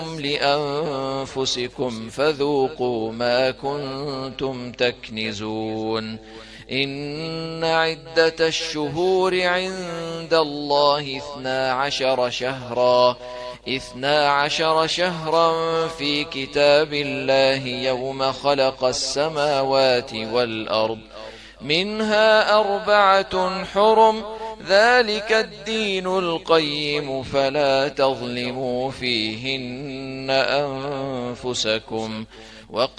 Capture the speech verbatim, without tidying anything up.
لأنفسكم فذوقوا ما كنتم تكنزون. إن عدة الشهور عند الله اثنا عشر شهرا اثنا عشر شهرا في كتاب الله يوم خلق السماوات والأرض منها أربعة حرم ذلك الدين القيم فلا تظلموا فيهن أنفسكم